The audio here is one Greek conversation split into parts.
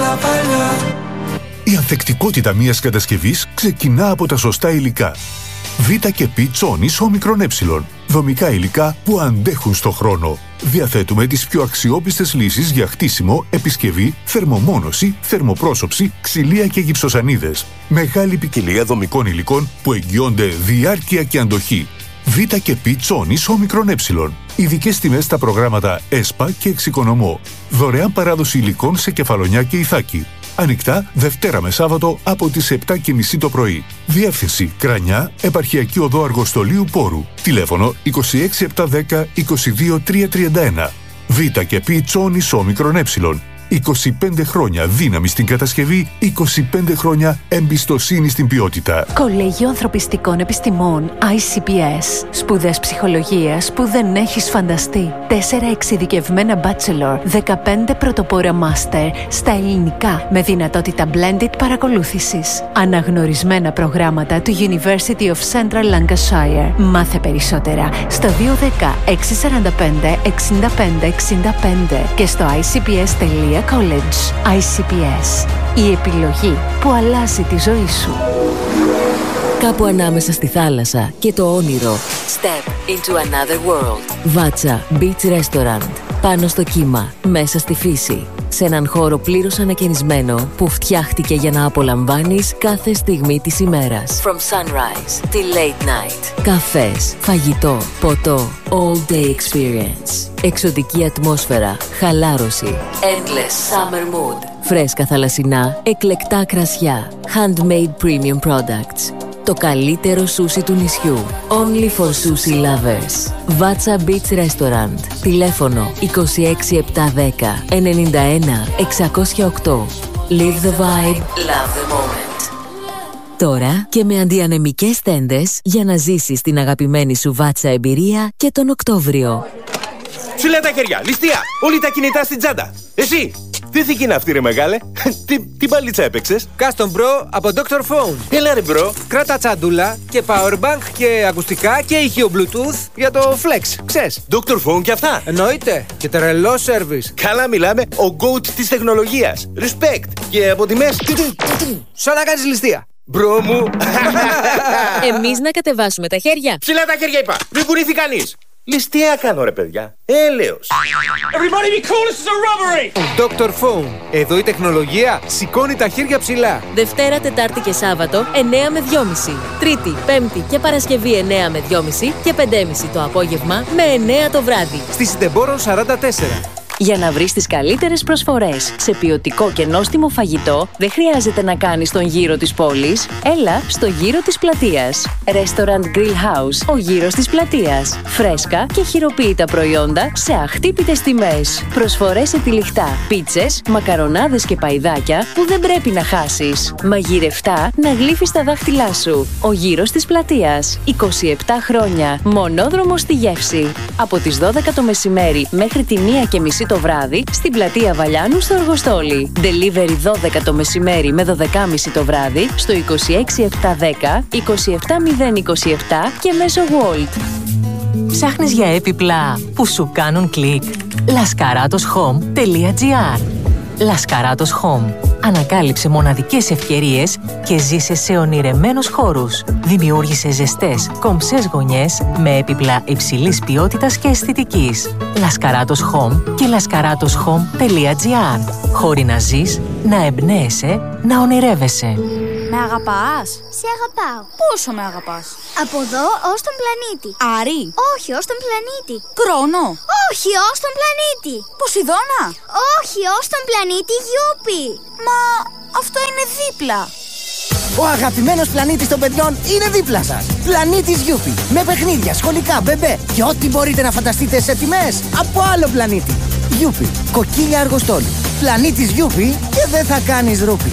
Η ανθεκτικότητα μιας κατασκευής ξεκινά από τα σωστά υλικά. Β και Π Τσόνις όμικρον ε. Δομικά υλικά που αντέχουν στο χρόνο. Διαθέτουμε τις πιο αξιόπιστες λύσεις για χτίσιμο, επισκευή, θερμομόνωση, θερμοπρόσωψη, ξυλία και γυψοσανίδες. Μεγάλη ποικιλία δομικών υλικών που εγγυώνται διάρκεια και αντοχή. Β και Π Τσόνις όμικρον ε. Ειδικές τιμές στα προγράμματα ΕΣΠΑ και Εξοικονομώ. Δωρεάν παράδοση υλικών σε Κεφαλονιά και Ιθάκη. Ανοιχτά Δευτέρα με Σάββατο από τις 7:30 το πρωί. Διεύθυνση Κρανιά, Επαρχιακή Οδό Αργοστολίου Πόρου. Τηλέφωνο 26710 22331. Β και Π Τσόνις όμικρον ε. 25 χρόνια δύναμη στην κατασκευή, 25 χρόνια εμπιστοσύνη στην ποιότητα. Κολέγιο Ανθρωπιστικών Επιστημών ICPS. Σπουδές ψυχολογίας που δεν έχεις φανταστεί. 4 εξειδικευμένα bachelor, 15 πρωτοπόρα master στα ελληνικά με δυνατότητα blended παρακολούθησης. Αναγνωρισμένα προγράμματα του University of Central Lancashire. Μάθε περισσότερα στο 210 645 65 65 και στο icps.college. ICPS. Η επιλογή που αλλάζει τη ζωή σου. Κάπου ανάμεσα στη θάλασσα και το όνειρο. Step into another world. Βάτσα Beach Restaurant. Πάνω στο κύμα, μέσα στη φύση. Σε έναν χώρο πλήρως ανακαινισμένο που φτιάχτηκε για να απολαμβάνεις κάθε στιγμή της ημέρας. From sunrise till late night. Καφές, φαγητό, ποτό, all day experience. Εξωτική ατμόσφαιρα, χαλάρωση. Endless summer mood. Φρέσκα θαλασσινά, εκλεκτά κρασιά. Handmade premium products. Το καλύτερο σούσι του νησιού. Only for sushi lovers. Βάτσα Beach Restaurant. Τηλέφωνο 26710 91 608. Live the vibe, love the moment. Τώρα και με αντιανεμικές τέντες για να ζήσεις την αγαπημένη σου βάτσα εμπειρία και τον Οκτώβριο. Ψηλά τα χέρια, ληστεία! Όλοι τα κινητά στην τσάντα. Εσύ! Τι θήκη είναι αυτή ρε μεγάλε? Τι μπαλίτσα έπαιξες? Custom Bro από Dr. Phone. Έλα ρε μπρο. Κράτα τσαντούλα και powerbank και ακουστικά και ηχείο Bluetooth για το Flex, ξέρεις. Dr. Phone και αυτά. Εννοείται. Και τρελό service. Καλά μιλάμε, ο GOAT της τεχνολογίας. Respect. Και από τιμές. Σαν να κάνεις ληστεία. Μπρο μου. Εμείς να κατεβάσουμε τα χέρια. Ψηλά τα χέρια είπα. Μην κουνήθει κανείς. Ληστεία κάνω ρε παιδιά. Έλεος. Everybody be cool, this is a robbery! Dr. Phone. Εδώ η τεχνολογία σηκώνει τα χέρια ψηλά. Δευτέρα, Τετάρτη και Σάββατο 9 με 2.30. Τρίτη, Πέμπτη και Παρασκευή 9 με 2.30 και 5.30 το απόγευμα με 9 το βράδυ. Στη Συντεμπόρων 44. Για να βρεις τις καλύτερες προσφορές σε ποιοτικό και νόστιμο φαγητό, δεν χρειάζεται να κάνεις τον γύρο της πόλης. Έλα στο γύρο της πλατείας. Restaurant Grill House, ο γύρος της πλατείας. Φρέσκα και χειροποίητα προϊόντα σε αχτύπητες τιμές. Προσφορές σε τυλιχτά, πίτσες, μακαρονάδες και παϊδάκια που δεν πρέπει να χάσεις. Μαγειρευτά να γλύφεις τα δάχτυλά σου. Ο γύρος της πλατείας. 27 χρόνια. Μονόδρομος στη γεύση. Από τις 12 το μεσημέρι μέχρι τη 1:30 το βράδυ στην πλατεία Βαλιάνου στο Αργοστόλι. Delivery 12 το μεσημέρι με 12:30 το βράδυ στο 26710 27027 και μέσω Wolt. Ψάχνεις για έπιπλα που σου κάνουν κλικ? laskaratos.home.gr. Laskaratos Home. Ανακάλυψε μοναδικές ευκαιρίες και ζήσε σε ονειρεμένους χώρους. Δημιούργησε ζεστές, κομψές γωνιές με έπιπλα υψηλής ποιότητας και αισθητικής. Laskaratos Home και laskaratos.home.gr. Χώροι να ζεις, να εμπνέεσαι, να ονειρεύεσαι. Με αγαπάς? Σε αγαπάω. Πόσο με αγαπάς? Από εδώ ως τον πλανήτη. Άρη? Όχι, ως τον πλανήτη. Κρόνο? Όχι, ως τον πλανήτη. Ποσειδώνα? Όχι, ως τον πλανήτη Γιούπι. Μα αυτό είναι δίπλα. Ο αγαπημένος πλανήτης των παιδιών είναι δίπλα σας. Πλανήτης Γιούπι. Με παιχνίδια, σχολικά, μπεμπέ και ό,τι μπορείτε να φανταστείτε σε τιμές από άλλο πλανήτη. Γιούπι. Κοκκίλια Αργοστόλη. Πλανήτης Γιούπι και δεν θα κάνεις ρούπι.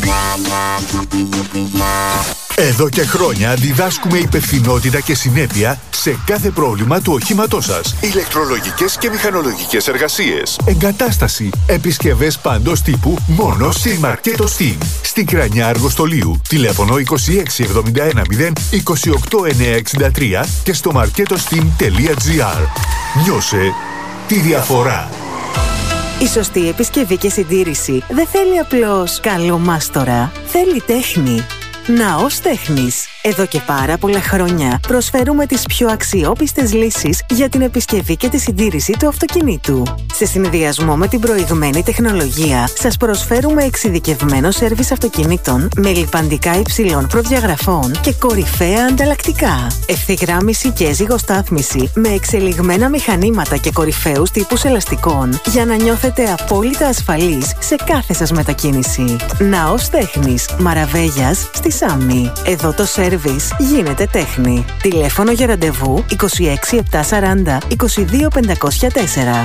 Εδώ και χρόνια διδάσκουμε υπευθυνότητα και συνέπεια σε κάθε πρόβλημα του οχήματός σας. Ηλεκτρολογικές και μηχανολογικές εργασίες. Εγκατάσταση. Επισκευές παντός τύπου μόνο στη Μαρκέτο Steam. Στην Κρανιά Αργοστολίου. Τηλέφωνο 26710 28963 και στο marketosteam.gr. Νιώσε τη διαφορά. Η σωστή επισκευή και συντήρηση δεν θέλει απλώς καλό μάστορα. Θέλει τέχνη. Ναός Τέχνης. Εδώ και πάρα πολλά χρόνια προσφέρουμε τις πιο αξιόπιστες λύσεις για την επισκευή και τη συντήρηση του αυτοκινήτου. Σε συνδυασμό με την προηγμένη τεχνολογία, σας προσφέρουμε εξειδικευμένο σέρβις αυτοκινήτων με λιπαντικά υψηλών προδιαγραφών και κορυφαία ανταλλακτικά. Ευθυγράμμιση και ζυγοστάθμιση με εξελιγμένα μηχανήματα και κορυφαίους τύπους ελαστικών για να νιώθετε απόλυτα ασφαλείς σε κάθε σας μετακίνηση. Ναός Τέχνης, Μαραβέγιας, στη Σάμι. Εδώ το σέρβις γίνεται τέχνη. Τηλέφωνο για ραντεβού 26 740 22 504.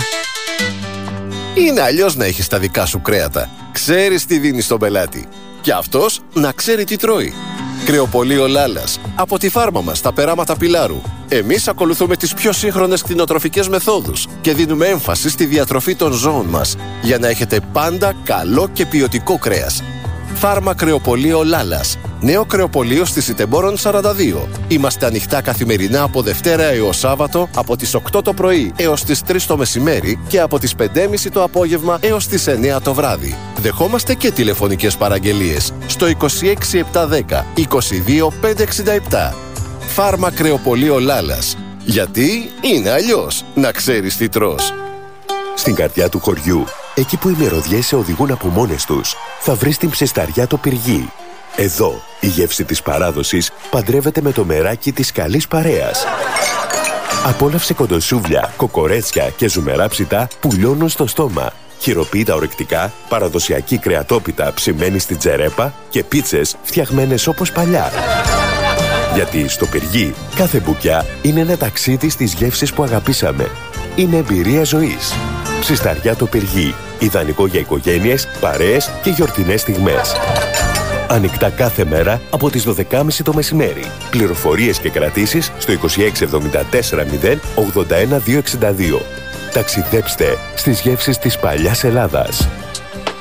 Είναι αλλιώς να έχεις τα δικά σου κρέατα. Ξέρεις τι δίνεις στον πελάτη. Και αυτός να ξέρει τι τρώει. Κρεοπωλείο Λάλας. Από τη φάρμα μας, τα περάματα Πιλάρου. Εμείς ακολουθούμε τις πιο σύγχρονες κτηνοτροφικές μεθόδους και δίνουμε έμφαση στη διατροφή των ζώων μας για να έχετε πάντα καλό και ποιοτικό κρέας. Φάρμα Κρεοπωλείο Λάλας. Νέο κρεοπωλείο στη Σιτεμπόρων 42. Είμαστε ανοιχτά καθημερινά από Δευτέρα έως Σάββατο από τις 8 το πρωί έως τις 3 το μεσημέρι και από τις 5.30 το απόγευμα έως τις 9 το βράδυ. Δεχόμαστε και τηλεφωνικές παραγγελίες στο 26 710 22 567. Φάρμα Κρεοπωλείο Λάλας. Γιατί είναι αλλιώς να ξέρεις τι τρως. Στην καρδιά του χωριού, εκεί που οι μυρωδιές σε οδηγούν από μόνες τους, θα βρεις την ψισταριά το Πυργί. Εδώ, η γεύση της παράδοσης παντρεύεται με το μεράκι της καλής παρέας. Απόλαυσε κοντοσούβλια, κοκορέτσια και ζουμερά ψητά που λιώνουν στο στόμα, χειροποίητα ορεκτικά, παραδοσιακή κρεατόπιτα ψημένη στην τζερέπα και πίτσες φτιαγμένες όπως παλιά. Γιατί στο Πυργί, κάθε μπουκιά είναι ένα ταξίδι στις γεύσεις που αγαπήσαμε. Είναι εμπειρία ζωής. Ψισταριά το Πυργί. Ιδανικό για οικογένειες, παρέες και γιορτινές στιγμές. Ανοιχτά κάθε μέρα από τις 12.30 το μεσημέρι. Πληροφορίες και κρατήσεις στο 2674 0 81 262. Ταξιδέψτε στις γεύσεις της παλιάς Ελλάδας.